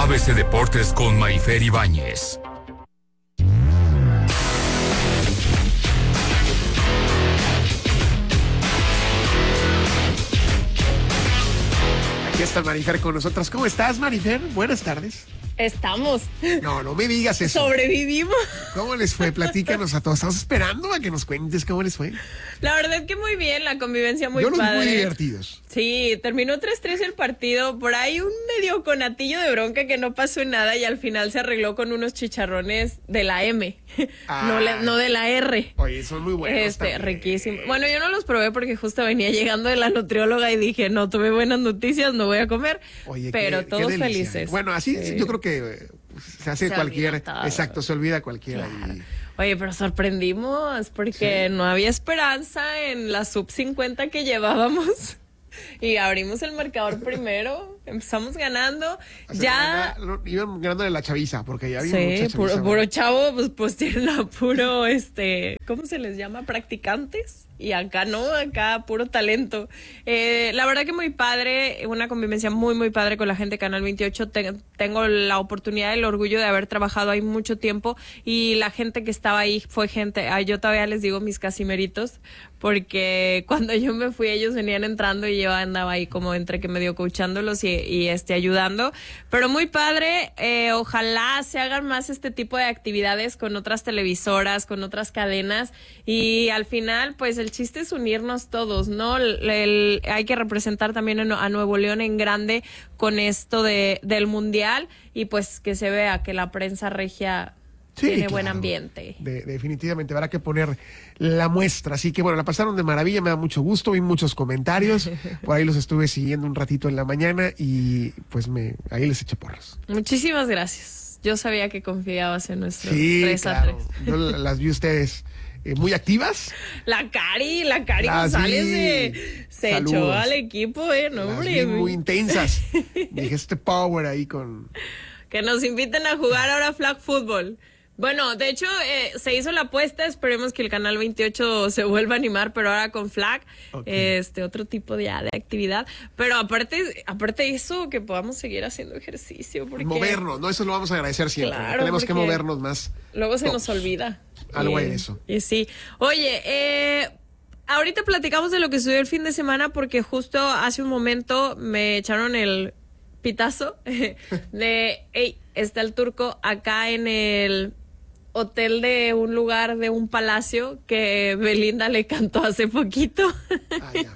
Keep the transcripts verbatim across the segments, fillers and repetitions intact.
A B C Deportes con Mayfer Ibáñez. Aquí está Marifer con nosotros. ¿Cómo estás, Marifer? Buenas tardes. Estamos. No, no me digas eso. Sobrevivimos. ¿Cómo les fue? Platícanos a todos. Estamos esperando a que nos cuentes cómo les fue. La verdad que muy bien, la convivencia muy Yo los padre. muy divertidos. Sí, terminó tres tres el partido. Por ahí un medio conatillo de bronca que no pasó nada y al final se arregló con unos chicharrones de la M, Ah. no, la- no de la R. Oye, son muy buenos. Este, también. riquísimo. Bueno, yo no los probé porque justo venía llegando de la nutrióloga y dije, no, tuve buenas noticias, no voy a comer. Oye, pero qué- qué todos delicia. felices. Bueno, así Sí. yo creo que eh, se hace Se cualquier. olvida todo. Exacto, se olvida cualquiera. Claro. Y- Oye, pero sorprendimos porque Sí. no había esperanza en la sub cincuenta que llevábamos y abrimos el marcador primero, empezamos ganando, o sea, ya... no, iban ganándole la chaviza, porque ya había mucha Sí, chaviza, puro, ¿no? puro chavo, pues, pues tienen a puro, este, ¿cómo se les llama? Practicantes. Y acá no, acá puro talento. Eh, la verdad que muy padre, una convivencia muy, muy padre con la gente de Canal veintiocho. Ten- tengo la oportunidad, el orgullo de haber trabajado ahí mucho tiempo y la gente que estaba ahí fue gente, ah, yo todavía les digo mis casimeritos, porque cuando yo me fui ellos venían entrando y yo andaba ahí como entre que medio coachándolos y, y este, ayudando. Pero muy padre, eh, ojalá se hagan más este tipo de actividades con otras televisoras, con otras cadenas y al final pues el chiste es unirnos todos, ¿no? El, el- hay que representar también a, Nue- a Nuevo León en grande con esto de, del mundial y pues que se vea que la prensa regia Sí, tiene buen claro. ambiente. De- definitivamente habrá que poner la muestra. Así que bueno, la pasaron de maravilla, me da mucho gusto, vi muchos comentarios. Por ahí los estuve siguiendo un ratito en la mañana y pues me ahí les eché porras. Muchísimas gracias. Yo sabía que confiabas en nuestro Sí, tres a claro. tres. Yo la- las vi ustedes eh, muy activas. La Cari, la Cari Las González vi. se, se Saludos. echó al equipo, eh, no, Las hombre. vi muy intensas. Dije, este power ahí con... Que nos inviten a jugar ahora flag football. Bueno, de hecho, eh, se hizo la apuesta, esperemos que el Canal veintiocho se vuelva a animar, pero ahora con flag, Ok. este, otro tipo de, de actividad. Pero aparte, aparte de eso, que podamos seguir haciendo ejercicio, porque Movernos, ¿no? Eso lo vamos a agradecer siempre. Claro, Tenemos que porque movernos más. luego se todos. nos olvida. Algo Y- hay de eso. Y sí. Oye, eh, ahorita platicamos de lo que sucedió el fin de semana porque justo hace un momento me echaron el pitazo de, hey, está el turco acá en el hotel de un lugar, de un palacio que Belinda le cantó hace poquito. Ah, ya.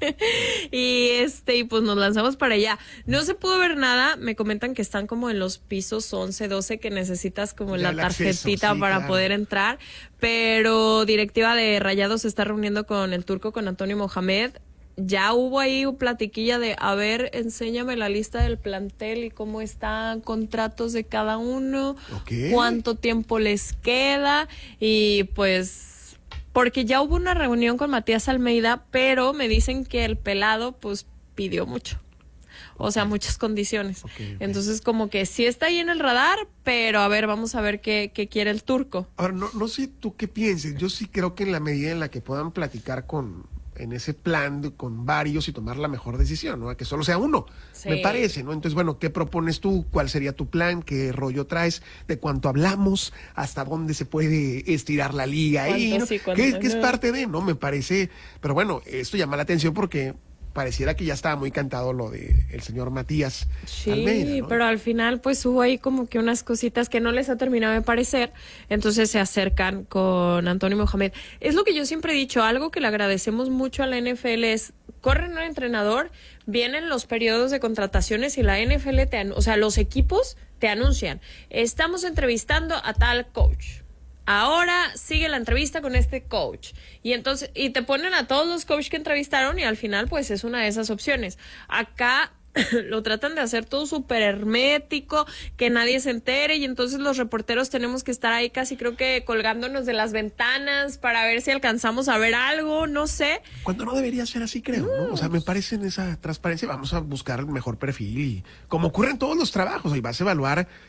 Y este, y pues nos lanzamos para allá. No se pudo ver nada, me comentan que están como en los pisos once, doce, que necesitas como Ya la el acceso, tarjetita sí, para claro. poder entrar, pero directiva de Rayados se está reuniendo con el turco, con Antonio Mohamed. Ya hubo ahí un platiquilla de, a ver, enséñame la lista del plantel y cómo están contratos de cada uno, Ok. cuánto tiempo les queda y pues, porque ya hubo una reunión con Matías Almeida, pero me dicen que el pelado pues pidió mucho. O sea, muchas condiciones. Ok, ok. Entonces, como que sí está ahí en el radar, pero a ver, vamos a ver qué, qué quiere el turco. Ahora, no, no sé tú qué pienses. Yo sí creo que en la medida en la que puedan platicar con en ese plan de- con varios y tomar la mejor decisión, ¿no? A que solo sea uno, Sí. me parece, ¿no? Entonces, bueno, ¿qué propones tú? ¿Cuál sería tu plan? ¿Qué rollo traes? ¿De cuánto hablamos? ¿Hasta dónde se puede estirar la liga ahí? ¿Cuánto ¿no? sí, cuánto ¿Qué, qué es no? parte de, no? Me parece, pero bueno, esto llama la atención porque pareciera que ya estaba muy cantado lo de el señor Matías Sí, Almeida, ¿no? pero al final pues hubo ahí como que unas cositas que no les ha terminado de parecer, entonces se acercan con Antonio Mohamed. Es lo que yo siempre he dicho, algo que le agradecemos mucho a la N F L es, corren un entrenador, vienen los periodos de contrataciones y la N F L, te anu- o sea, los equipos te anuncian, estamos entrevistando a tal coach. Ahora sigue la entrevista con este coach. Y entonces, y te ponen a todos los coaches que entrevistaron y al final pues es una de esas opciones. Acá lo tratan de hacer todo súper hermético, que nadie se entere y entonces los reporteros tenemos que estar ahí casi creo que colgándonos de las ventanas para ver si alcanzamos a ver algo, no sé. Cuando no debería ser así, creo, ¿no? O sea, me parece en esa transparencia, vamos a buscar el mejor perfil y como ocurre en todos los trabajos, ahí vas a evaluar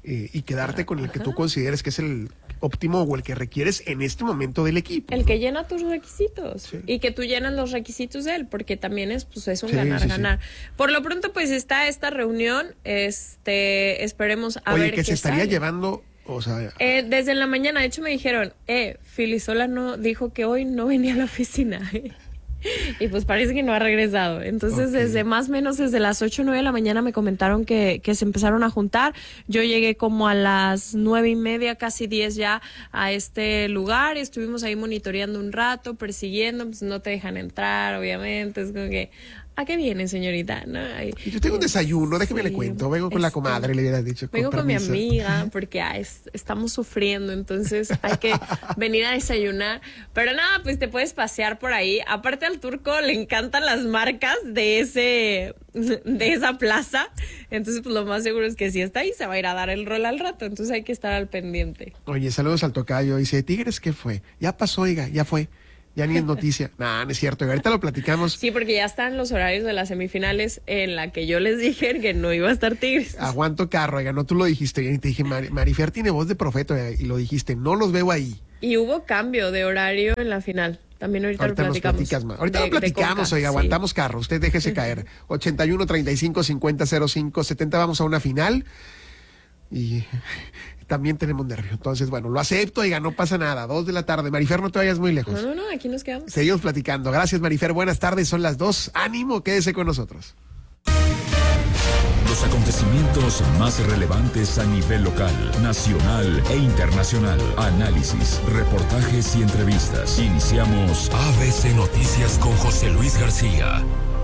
eh, y quedarte con el que tú consideres que es el óptimo o el que requieres en este momento del equipo. El que llena tus requisitos Sí. y que tú llenas los requisitos de él, porque también es, pues, es un Sí, ganar, sí, sí. ganar. Por lo pronto, pues está esta reunión, este, esperemos a Oye, ver que qué se estaría sale. llevando, o sea, Eh, desde la mañana, de hecho me dijeron, eh, Filisola no dijo que hoy no venía a la oficina. Y pues parece que no ha regresado. Entonces, Ok. desde más o menos desde las ocho o nueve de la mañana me comentaron que, que se empezaron a juntar. Yo llegué como a las nueve y media, casi diez ya a este lugar. Estuvimos ahí monitoreando un rato, persiguiendo, pues no te dejan entrar, obviamente. Es como que, ¿a qué viene, señorita? ¿No? Ay, yo tengo un desayuno, déjeme sí, le cuento, vengo con la este, comadre, le hubieras dicho. Vengo con, mi permiso. amiga porque ah, es- estamos sufriendo, entonces hay que venir a desayunar. Pero nada, pues te puedes pasear por ahí. Aparte al turco le encantan las marcas de ese de esa plaza. Entonces, pues lo más seguro es que si está ahí se va a ir a dar el rol al rato. Entonces hay que estar al pendiente. Oye, saludos al tocayo. Dice, Tigres, ¿qué fue? Ya pasó, oiga, ya fue. Ya ni es noticia. No, no es cierto. Ahorita lo platicamos. Sí, porque ya están los horarios de las semifinales en la que yo les dije que no iba a estar Tigres. Aguanto carro, oiga, no tú lo dijiste bien. Y te dije, Mar- Marifer tiene voz de profeta, oiga, y lo dijiste, no los veo ahí. Y hubo cambio de horario en la final. También ahorita, Ahorita lo nos platicamos. platicas más. Ahorita De- lo platicamos, de Conca, oiga, sí. aguantamos carro. Usted déjese caer. ochenta y uno, treinta y cinco, cincuenta, cero cinco, setenta, vamos a una final. Y también tenemos nervio. Entonces, bueno, lo acepto, oiga, no pasa nada. Dos de la tarde. Marifer, no te vayas muy lejos. No, no, no, aquí nos quedamos. Seguimos platicando. Gracias, Marifer. Buenas tardes. Son las dos. Ánimo, quédese con nosotros. Los acontecimientos más relevantes a nivel local, nacional e internacional. Análisis, reportajes y entrevistas. Iniciamos A B C Noticias con José Luis García.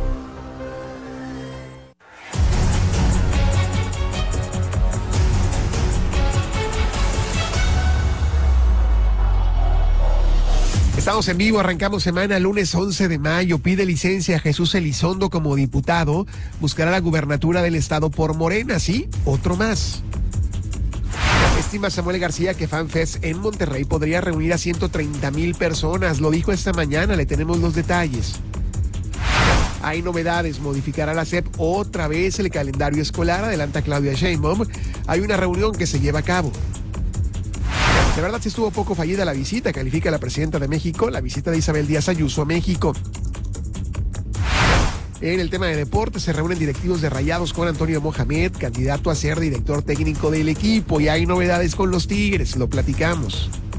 Estamos en vivo, arrancamos semana, lunes once de mayo. Pide licencia a Jesús Elizondo como diputado. Buscará la gubernatura del estado por Morena, ¿sí? Otro más. Estima Samuel García que FanFest en Monterrey podría reunir a ciento treinta mil personas. Lo dijo esta mañana, le tenemos los detalles. Hay novedades, modificará la S E P otra vez el calendario escolar, adelanta Claudia Sheinbaum. Hay una reunión que se lleva a cabo. De verdad, sí estuvo poco fallida la visita, califica la presidenta de México, la visita de Isabel Díaz Ayuso a México. En el tema de deportes se reúnen directivos de Rayados con Antonio Mohamed, candidato a ser director técnico del equipo, y hay novedades con los Tigres, lo platicamos.